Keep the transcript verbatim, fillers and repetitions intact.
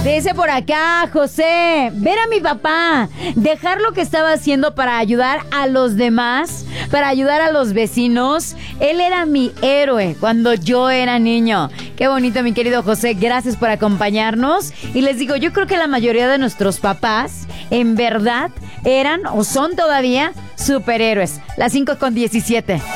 Dice por acá, José, ver a mi papá, dejar lo que estaba haciendo para ayudar a los demás, para ayudar a los vecinos. Él era mi héroe cuando yo era niño. Qué bonito, mi querido José. Gracias por acompañarnos. Y les digo, yo creo que la mayoría de nuestros papás, en verdad, eran o son todavía superhéroes. Las cinco con diecisiete.